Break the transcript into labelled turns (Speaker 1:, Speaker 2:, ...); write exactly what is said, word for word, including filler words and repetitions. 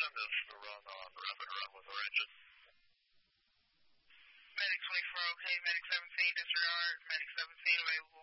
Speaker 1: ten is to run on rapid run with our engine.
Speaker 2: Medic twenty-four, okay. Medic seventeen, disregard. Medic seventeen, available.